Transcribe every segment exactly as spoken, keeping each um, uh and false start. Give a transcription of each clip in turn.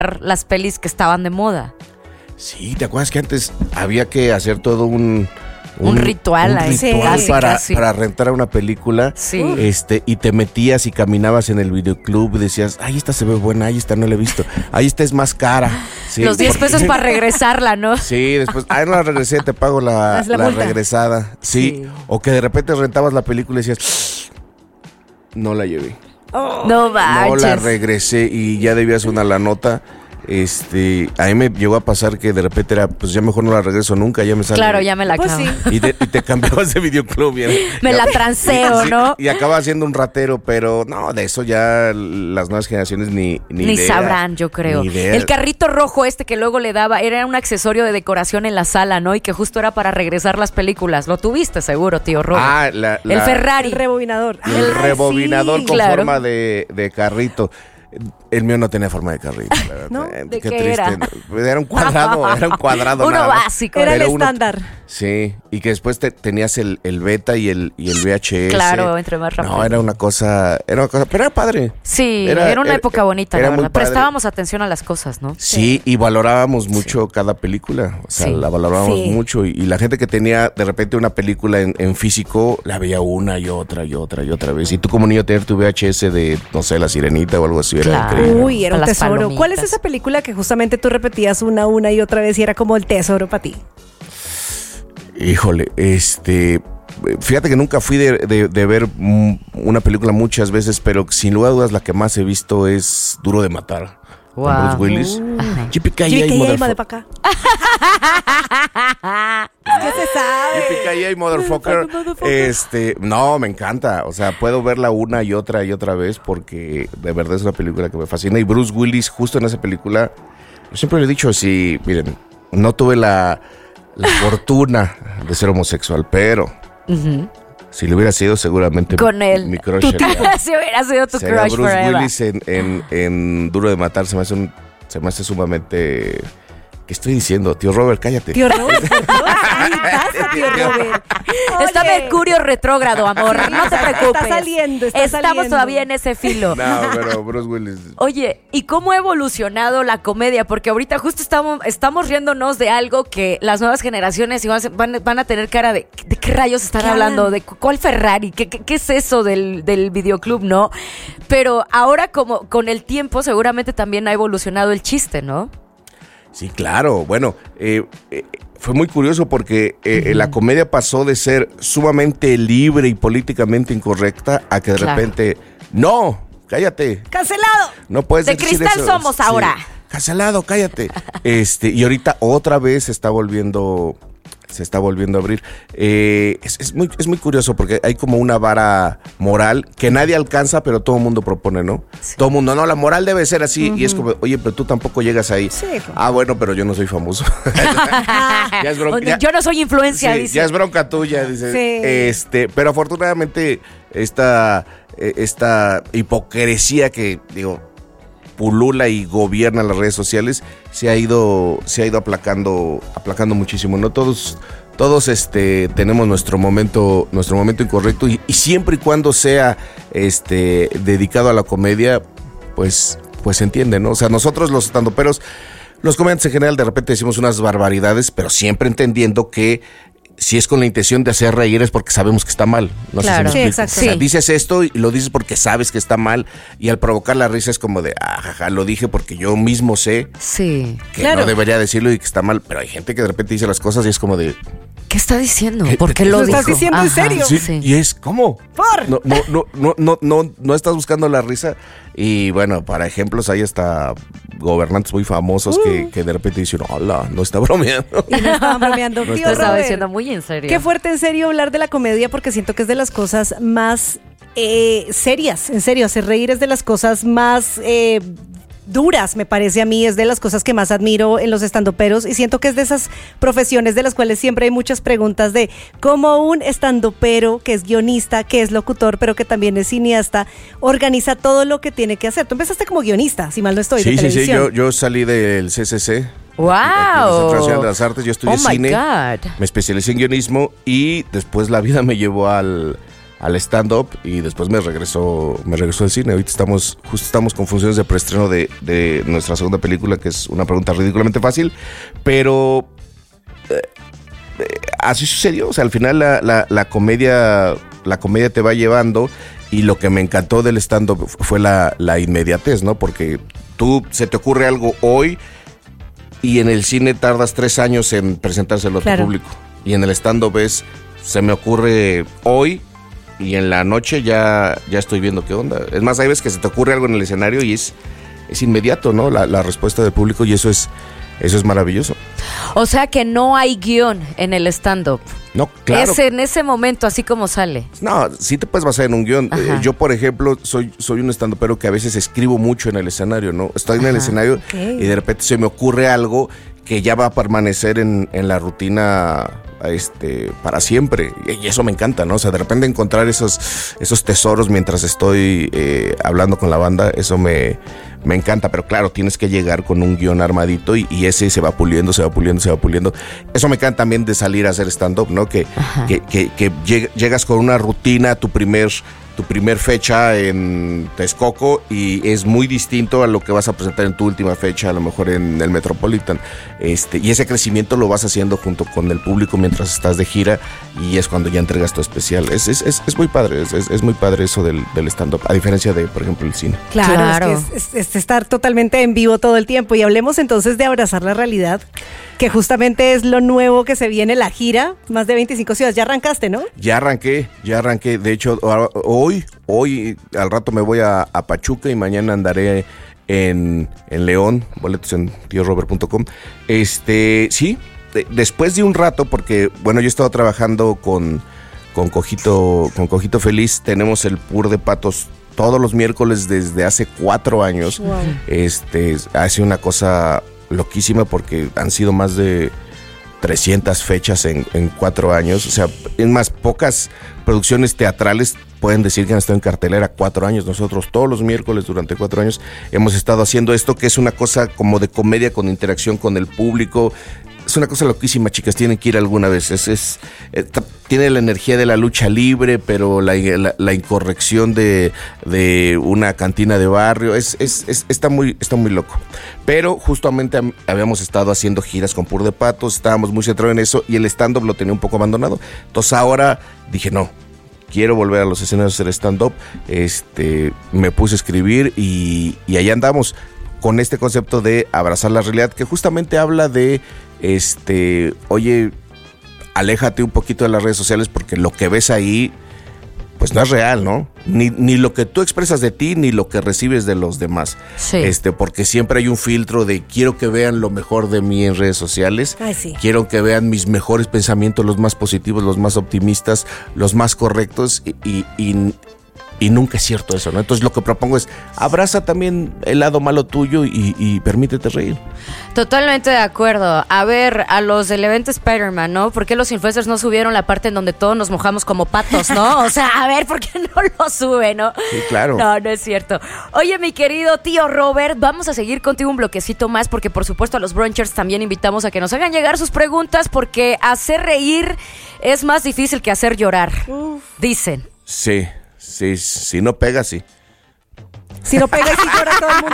las pelis que estaban de moda. Sí, ¿te acuerdas que antes había que hacer todo un... Un, un ritual, un ahí. ritual Sí, para, casi. para rentar una película. Sí. Este, y te metías y caminabas en el videoclub y decías, ay, esta se ve buena, ay, esta no la he visto, ay, esta es más cara. Sí, Los diez porque- pesos para regresarla, ¿no? Sí, después, ay, no la regresé, te pago la, Haz la la multa. regresada. Sí. Sí. O que de repente rentabas la película y decías, no la llevé. Oh. No No la manches. regresé y ya debías una la nota. Este, a mí me llegó a pasar que de repente era, pues ya mejor no la regreso nunca, ya me sale. Claro, ya me la Pues acabo. sí. Y, de- y te cambiabas de videoclub. Y, Me la transeo, sí, ¿no? Y acabas siendo un ratero, pero no, de eso ya las nuevas generaciones ni Ni, Ni idea, sabrán, yo creo. ni idea. El carrito rojo este que luego le daba era un accesorio de decoración en la sala, ¿no? Y que justo era para regresar las películas. Lo tuviste seguro, tío Robert. Ah, la, la- el Ferrari. El rebobinador. El Ah, rebobinador sí. con claro. forma de, de carrito. El mío no tenía forma de carrito. la verdad. ¿No? Eh, ¿De qué era? Era un cuadrado, era un cuadrado. Uno nada más. básico. Era el Pero uno- estándar. Sí, y que después te, tenías el, el beta y el, y el V H S. Claro, entre más rápido. No, era una cosa, era una cosa, pero era padre. Sí, era, Era- una era- época bonita, era la muy verdad. padre. Prestábamos atención a las cosas, ¿no? Sí, y valorábamos mucho cada película. O sea, Sí. la valorábamos Sí. mucho. Y, y la gente que tenía de repente una película en, en físico, la veía una y otra y otra y otra vez. Y tú como niño tener tu V H S de, no sé, La Sirenita o algo así, era Claro. increíble. Uy, era Con un las tesoro. palomitas. ¿Cuál es esa película que justamente tú repetías una, una y otra vez y era como el tesoro para ti? Híjole, este... Fíjate que nunca fui de, de- de ver mm, una película muchas veces, pero sin lugar a dudas la que más he visto es Duro de Matar. Con Wow. Bruce Willis. Ajá. Yippee-ki-yay, Jimmy motherfucker. motherfucker. ¿Qué se sabe? Yippee-ki-yay, motherfucker. Este, no, me encanta. O sea, puedo verla una y otra y otra vez porque de verdad es una película que me fascina. Y Bruce Willis, justo en esa película, yo siempre le he dicho, sí, miren, no tuve la, la fortuna de ser homosexual, pero Ujú. si lo hubiera sido, seguramente Con él. mi crush Tu sería, tipo. Si hubiera sido tu sería crush Bruce forever. Willis en, en, en Duro de Matar. Se me hace un, se me hace sumamente... ¿Qué estoy diciendo? Tío Robert, cállate. Tío Robert. Ay, pasa, tío Robert. Está Oye. Mercurio retrógrado, amor. Sí, No te está- preocupes. está saliendo, está Estamos saliendo. todavía en ese filo. No, pero Bruce Willis... Oye, ¿y cómo ha evolucionado la comedia? Porque ahorita justo estamos, estamos riéndonos de algo que las nuevas generaciones igual se- van, van a tener cara de ¿de qué rayos están ¿Qué hablando? hablan? ¿De cu- cuál Ferrari? ¿Qué, qué, qué es eso del, del videoclub, no? Pero ahora como con el tiempo seguramente también ha evolucionado el chiste, ¿no? Sí, claro. Bueno, eh, eh, fue muy curioso porque eh, la comedia pasó de ser sumamente libre y políticamente incorrecta a que de Claro. repente, no, cállate, ¡Cancelado! no puedes De decir cristal eso". somos Sí. ahora. Cancelado, cállate. Este, y ahorita otra vez se está volviendo, se está volviendo a abrir. Eh, es, es muy, es muy curioso porque hay como una vara moral que nadie alcanza, pero todo el mundo propone, ¿no? Todo el mundo, no, la moral debe ser así. Y es como, oye, pero tú tampoco llegas ahí. Sí, hijo. Ah, bueno, pero yo no soy famoso. Ya es bronca, ya- Yo no soy influencia, Sí, dice. ya es bronca tuya, dice. Sí. Este, pero afortunadamente esta, eh, esta hipocresía que, digo, pulula y gobierna las redes sociales se ha ido, se ha ido aplacando, aplacando muchísimo. No todos, todos este, tenemos nuestro momento, nuestro momento incorrecto y, y siempre y cuando sea este dedicado a la comedia, pues, pues se entiende, ¿no? O sea, nosotros los estandoperos, los comediantes en general, de repente decimos unas barbaridades, pero siempre entendiendo que si es con la intención de hacer reír es porque sabemos que está mal. No Claro. sé si me Sí, explico. exacto. O sea, Sí. dices esto y lo dices porque sabes que está mal y al provocar la risa es como de, ah, jaja, lo dije porque yo mismo sé Sí. que Claro. no debería decirlo y que está mal, pero hay gente que de repente dice las cosas y es como de, ¿Qué está diciendo? ¿Qué- ¿Por qué qué- lo ¿Lo dijo? estás diciendo en serio? sí, sí. y es, ¿cómo? ¿Por? No, no, no, no, no, no, no estás buscando la risa. Y bueno, para ejemplos, hay hasta gobernantes muy famosos que, que de repente dicen, hola, no está bromeando. Y no estaban bromeando. No Tío Lo estaba Robert, diciendo muy en serio. qué fuerte en serio hablar de la comedia porque siento que es de las cosas más eh, serias. En serio, hacer reír es de las cosas más eh, duras, me parece a mí. Es de las cosas que más admiro en los estandoperos y siento que es de esas profesiones de las cuales siempre hay muchas preguntas de cómo un estandopero que es guionista, que es locutor, pero que también es cineasta, organiza todo lo que tiene que hacer. Tú empezaste como guionista, si mal no estoy, de Sí, sí, sí, televisión. yo, yo salí del C C C. ¡Wow! Aquí en el Centro Nacional de las Artes, yo estudié Oh my cine, God. me especialicé en guionismo y después la vida me llevó al, al stand-up y después me regresó, me regresó al cine. Ahorita estamos, justo estamos con funciones de preestreno de, de nuestra segunda película, que es una pregunta ridículamente fácil, pero eh, eh, así sucedió. O sea, al final la, la, la comedia, la comedia te va llevando, y lo que me encantó del stand-up fue la, la inmediatez, ¿no? Porque tú, se te ocurre algo hoy y en el cine tardas tres años en presentárselo a tu Claro. público. Y en el stand-up es, se me ocurre hoy y en la noche ya, ya estoy viendo qué onda. Es más, hay veces que se te ocurre algo en el escenario y es, es inmediato, ¿no? La, la respuesta del público, y eso es, eso es maravilloso. O sea que no hay guión en el stand-up. No, claro. Es en ese momento, así como sale. No, sí te puedes basar en un guión. Ajá. Eh, yo, por ejemplo, soy, soy un estandopero que a veces escribo mucho en el escenario, ¿no? Estoy en el Ajá. escenario Ok. y de repente se me ocurre algo que ya va a permanecer en, en la rutina este, para siempre. Y eso me encanta, ¿no? O sea, de repente encontrar esos, esos tesoros mientras estoy eh, hablando con la banda, eso me, me encanta. Pero claro, tienes que llegar con un guión armadito y, y ese se va puliendo, se va puliendo, se va puliendo. Eso me encanta también de salir a hacer stand-up, ¿no? Que, que, que, que lleg- llegas con una rutina, tu primer... tu primer fecha en Texcoco, y es muy distinto a lo que vas a presentar en tu última fecha, a lo mejor en el Metropolitan. Este, y ese crecimiento lo vas haciendo junto con el público mientras estás de gira, y es cuando ya entregas tu especial. Es, es, es, es muy padre, es, es, es muy padre eso del, del stand-up, a diferencia de, por ejemplo, el cine. Claro, Claro. es que es, es- es estar totalmente en vivo todo el tiempo. Y hablemos entonces de abrazar la realidad, que justamente es lo nuevo que se viene, la gira, más de veinticinco ciudades. Ya arrancaste, ¿no? Ya arranqué, ya arranqué. De hecho, ahora- hoy, hoy al rato me voy a, a Pachuca y mañana andaré en, en León, boletos en tío robert punto com. Este, sí, de- después de un rato, porque, bueno, yo he estado trabajando con, con Cojito, con Cojito Feliz. Tenemos el Pur de Patos todos los miércoles desde hace cuatro años. Wow. Este, ha sido una cosa loquísima porque han sido más de trescientas fechas en, en cuatro años. O sea, es más, pocas producciones teatrales pueden decir que han estado en cartelera cuatro años. Nosotros todos los miércoles durante cuatro años hemos estado haciendo esto, que es una cosa como de comedia con interacción con el público. Es una cosa loquísima, chicas, tienen que ir alguna vez. Es, es, eh, t- tiene la energía de la lucha libre, pero la, la, la incorrección de, de una cantina de barrio. Es, es, es- está, muy, está muy loco. Pero justamente am- habíamos estado haciendo giras con Pur de Patos, estábamos muy centrados en eso, y el stand-up lo tenía un poco abandonado. Entonces ahora dije, no, quiero volver a los escenarios a hacer stand-up. Este, me puse a escribir y, y ahí andamos con este concepto de abrazar la realidad, que justamente habla de, este, oye, aléjate un poquito de las redes sociales porque lo que ves ahí, pues no es real, ¿no? Ni, ni lo que tú expresas de ti, ni lo que recibes de los demás. Sí. Este, porque siempre hay un filtro de quiero que vean lo mejor de mí en redes sociales. Ay, sí. Quiero que vean mis mejores pensamientos, los más positivos, los más optimistas, los más correctos, y, y, y, y nunca es cierto eso, ¿no? Entonces lo que propongo es, abraza también el lado malo tuyo y, y permítete reír. Totalmente de acuerdo. A ver, a los del evento Spider-Man, ¿no? ¿Por qué los influencers no subieron la parte en donde todos nos mojamos como patos, no? O sea, a ver, ¿por qué no lo sube, no? Sí, claro. No, no es cierto. Oye, mi querido tío Robert, vamos a seguir contigo un bloquecito más porque, por supuesto, a los brunchers también invitamos a que nos hagan llegar sus preguntas porque hacer reír es más difícil que hacer llorar, dicen. Sí, sí, si no pega, sí. Si no pega y si llora todo el mundo.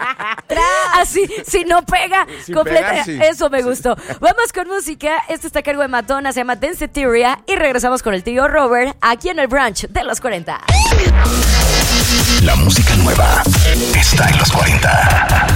Así, si no pega, Sin completa. pegar, sí. Eso me gustó. Vamos con música. Esto está a cargo de Madonna, se llama Danceteria. Y regresamos con el tío Robert aquí en el brunch de los cuarenta. La música nueva está en los cuarenta.